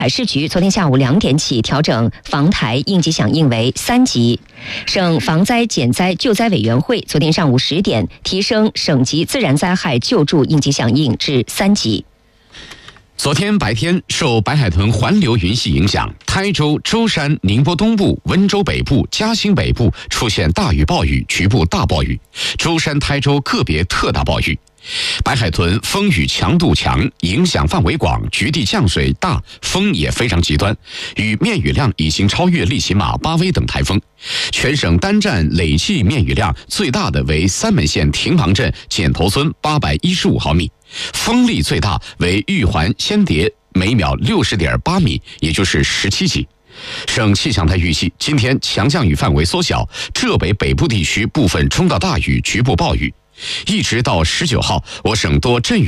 海事局昨天下午2点起调整防台应急响应为3级。省防灾减灾救灾委员会昨天上午10点提升省级自然灾害救助应急响应至3级。 昨天白天，受白海豚环流云系影响，台州、舟山、宁波东部、温州北部、嘉兴北部出现大雨暴雨，局部大暴雨；舟山、台州个别特大暴雨。白海豚风雨强度强，影响范围广，局地降水大，风也非常极端，雨面雨量已经超越利奇马、巴威等台风。全省单站累计面雨量最大的为三门县亭旁镇剪头村815毫米，风力最大为玉环仙蝶，每秒60.8米，也就是17级。省气象台预计，今天强降雨范围缩小，浙北北部地区部分中到大雨，局部暴雨。一直到19号，我省多阵雨